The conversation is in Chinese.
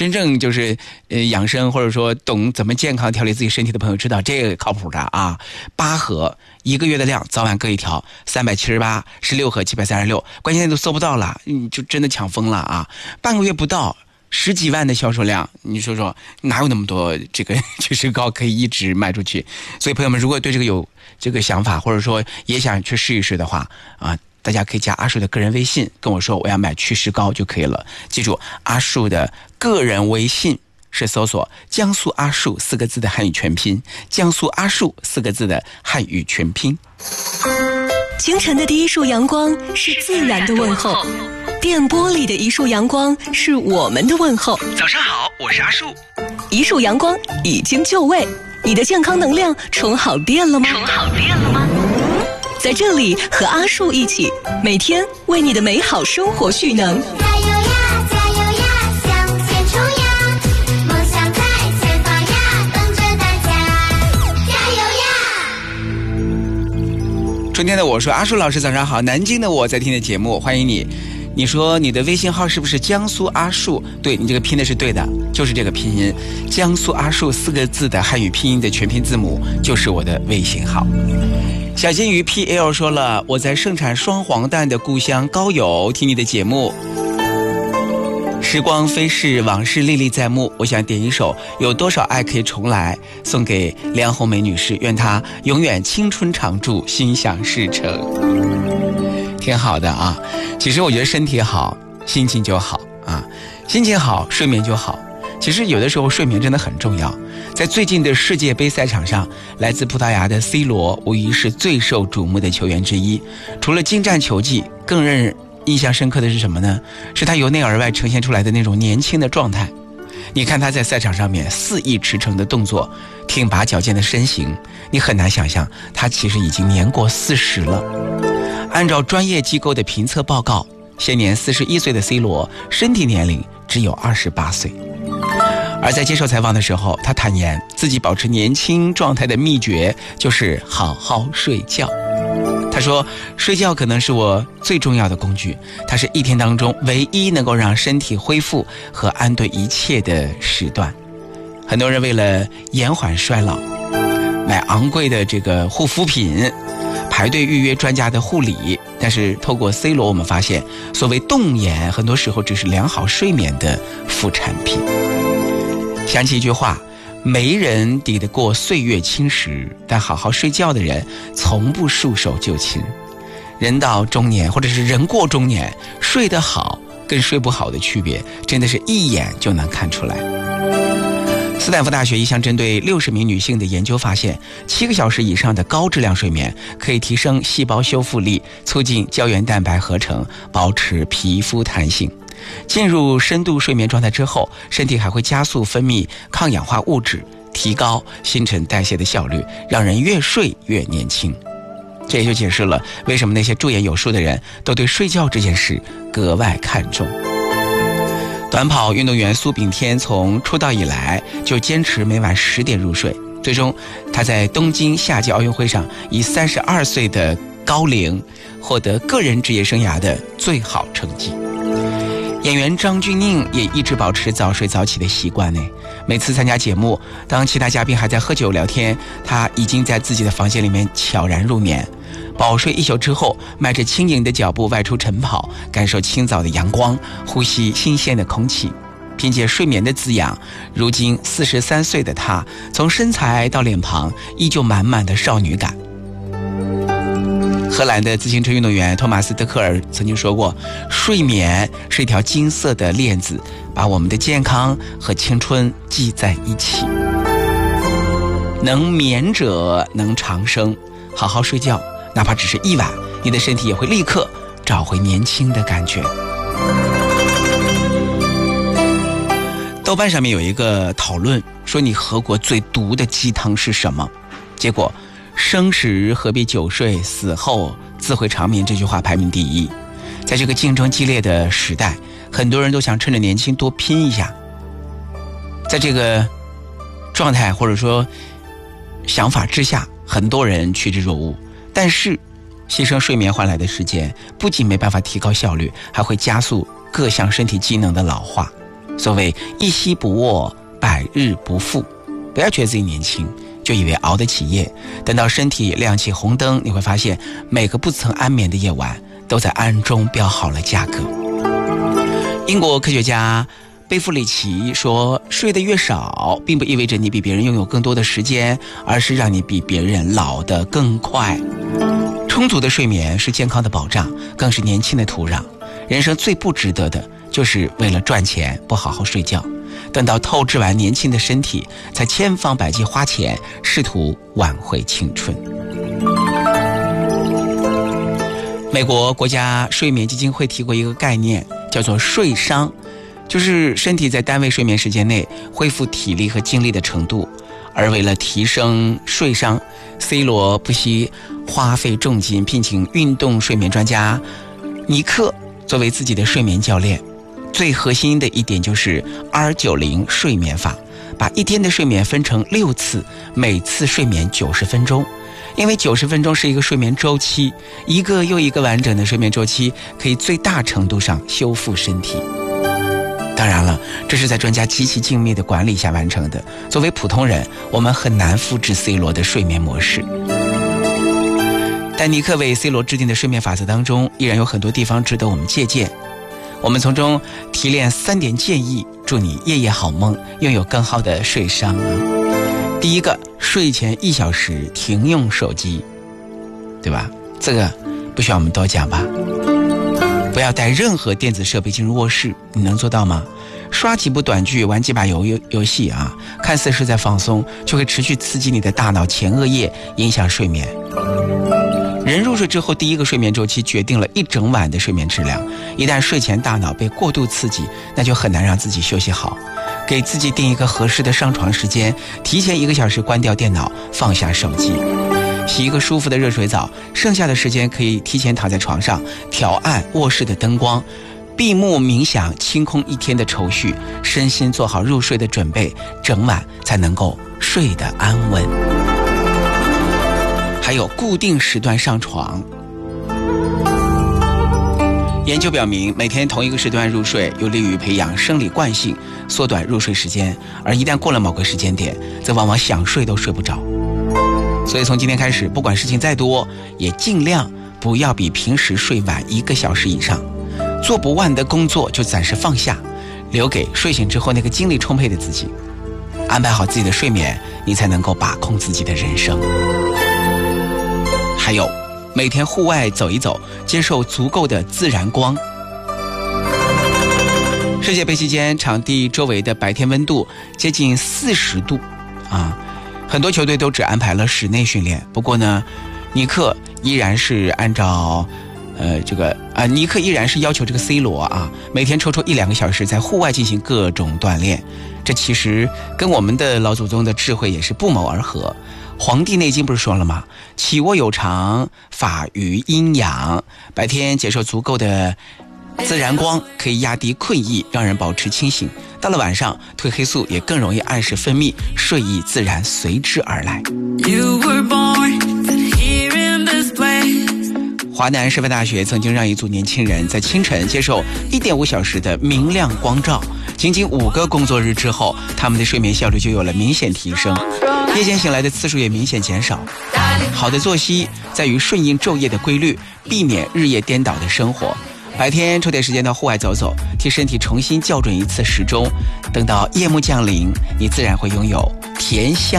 真正就是养生或者说懂怎么健康调理自己身体的朋友知道这个靠谱的啊。8盒1个月的量，早晚各一条，378， 16盒736，关键都搜不到了，你就真的抢疯了啊！半个月不到10几万的销售量，你说说哪有那么多这个祛湿膏可以一直卖出去？所以朋友们，如果对这个有这个想法，或者说也想去试一试的话啊，大家可以加阿树的个人微信跟我说我要买祛湿膏就可以了。记住，阿树的个人微信是搜索江苏阿树4个字的汉语全拼，江苏阿树4个字的汉语全拼。 清晨的第一束阳光是自然的问候，电波里的一束阳光是我们的问候。 早上好，我是阿树。 一束阳光已经就位，你的健康能量充好电了吗？在这里和阿树一起，每天为你的美好生活蓄能。 加油呀，加油呀，向前冲呀！梦想在前方呀，等着大家，加油呀！ 春天的我说，阿树老师早上好，南京的我在听的节目，欢迎你。你说你的微信号是不是江苏阿树？对，你这个拼的是对的，就是这个拼音，江苏阿树4个字的汉语拼音的全拼字母就是我的微信号。小金鱼 PL 说了，我在盛产双黄蛋的故乡高邮听你的节目，时光飞逝，往事历历在目，我想点一首有多少爱可以重来，送给梁红梅女士，愿她永远青春常驻，心想事成。挺好的啊，其实我觉得身体好心情就好啊，心情好睡眠就好。其实有的时候睡眠真的很重要。在最近的世界杯赛场上，来自葡萄牙的 C 罗无疑是最受瞩目的球员之一。除了精湛球技，更让人印象深刻的是什么呢？是他由内而外呈现出来的那种年轻的状态。你看他在赛场上面肆意驰骋的动作，挺拔矫健的身形，你很难想象他其实已经年过40了。按照专业机构的评测报告，现年41岁的 C 罗身体年龄只有28岁。而在接受采访的时候，他坦言自己保持年轻状态的秘诀就是好好睡觉。他说，睡觉可能是我最重要的工具，它是一天当中唯一能够让身体恢复和安顿一切的时段。很多人为了延缓衰老，买昂贵的这个护肤品，排队预约专家的护理，但是透过 C 罗我们发现，所谓动眼很多时候只是良好睡眠的副产品。想起一句话，没人抵得过岁月侵蚀，但好好睡觉的人从不束手就擒。人到中年，或者是人过中年，睡得好跟睡不好的区别真的是一眼就能看出来。斯坦福大学一项针对60名女性的研究发现，7个小时以上的高质量睡眠可以提升细胞修复力，促进胶原蛋白合成，保持皮肤弹性。进入深度睡眠状态之后，身体还会加速分泌抗氧化物质，提高新陈代谢的效率，让人越睡越年轻。这也就解释了为什么那些驻颜有术的人都对睡觉这件事格外看重。短跑运动员苏炳添从出道以来就坚持每晚10点入睡，最终他在东京夏季奥运会上以32岁的高龄获得个人职业生涯的最好成绩。演员张钧甯也一直保持早睡早起的习惯呢。每次参加节目，当其他嘉宾还在喝酒聊天，他已经在自己的房间里面悄然入眠。饱睡一宿之后，迈着轻盈的脚步外出晨跑，感受清早的阳光，呼吸新鲜的空气。凭借睡眠的滋养，如今43岁的他，从身材到脸庞依旧满满的少女感。荷兰的自行车运动员托马斯·德克尔曾经说过，睡眠是一条金色的链子，把我们的健康和青春系在一起。能眠者能长生，好好睡觉，哪怕只是1晚，你的身体也会立刻找回年轻的感觉。豆瓣上面有一个讨论，说你喝过最毒的鸡汤是什么？结果生时何必久睡，死后自会长眠这句话排名第1。在这个竞争激烈的时代，很多人都想趁着年轻多拼一下。在这个状态或者说想法之下，很多人趋之若鹜，但是牺牲睡眠换来的时间不仅没办法提高效率，还会加速各项身体机能的老化。 所谓一夕不卧，百日不复。不要觉得自己年轻就以为熬得起夜，等到身体亮起红灯，你会发现每个不曾安眠的夜晚都在暗中标好了价格。英国科学家贝弗里奇说，睡得越少并不意味着你比别人拥有更多的时间，而是让你比别人老得更快。充足的睡眠是健康的保障，更是年轻的土壤。人生最不值得的就是为了赚钱不好好睡觉，等到透支完年轻的身体，才千方百计花钱试图挽回青春。美国国家睡眠基金会提过一个概念，叫做睡伤，就是身体在单位睡眠时间内恢复体力和精力的程度。而为了提升睡伤， C 罗不惜花费重金聘请运动睡眠专家尼克作为自己的睡眠教练。最核心的一点就是 R90 睡眠法，把一天的睡眠分成6次，每次睡眠90分钟。因为90分钟是一个睡眠周期，一个又一个完整的睡眠周期可以最大程度上修复身体。当然了，这是在专家极其精密的管理下完成的。作为普通人，我们很难复制 C 罗的睡眠模式。但尼克为 C 罗制定的睡眠法则当中，依然有很多地方值得我们借鉴。我们从中提炼3点建议，祝你夜夜好梦，拥有更好的睡伤啊。第一个，睡前1小时停用手机，对吧？这个不需要我们多讲吧。不要带任何电子设备进入卧室，你能做到吗？刷几部短剧，玩几把游戏啊，看似是在放松，就会持续刺激你的大脑前额叶，影响睡眠。人入睡之后，第一个睡眠周期决定了一整晚的睡眠质量。一旦睡前大脑被过度刺激，那就很难让自己休息好。给自己定一个合适的上床时间，提前1个小时关掉电脑，放下手机，洗一个舒服的热水澡，剩下的时间可以提前躺在床上，调暗卧室的灯光，闭目冥想，清空一天的愁绪，身心做好入睡的准备，整晚才能够睡得安稳。还有固定时段上床。研究表明，每天同一个时段入睡有利于培养生理惯性，缩短入睡时间，而一旦过了某个时间点，则往往想睡都睡不着。所以从今天开始，不管事情再多，也尽量不要比平时睡晚1个小时以上。做不完的工作就暂时放下，留给睡醒之后那个精力充沛的自己。安排好自己的睡眠，你才能够把控自己的人生。还有，每天户外走一走，接受足够的自然光。世界杯期间，场地周围的白天温度接近40度啊，很多球队都只安排了室内训练。不过呢，尼克依然是要求这个 C 罗啊，每天抽1-2个小时在户外进行各种锻炼。这其实跟我们的老祖宗的智慧也是不谋而合。《黄帝内经》不是说了吗？起卧有常，法于阴阳。白天接受足够的自然光，可以压低困意，让人保持清醒。到了晚上，褪黑素也更容易按时分泌，睡意自然随之而来。华南师范大学曾经让一组年轻人在清晨接受1.5小时的明亮光照，仅仅5个工作日之后，他们的睡眠效率就有了明显提升，夜间醒来的次数也明显减少。好的作息在于顺应昼夜的规律，避免日夜颠倒的生活。白天抽点时间到户外走走，替身体重新校准一次时钟，等到夜幕降临，你自然会拥有甜香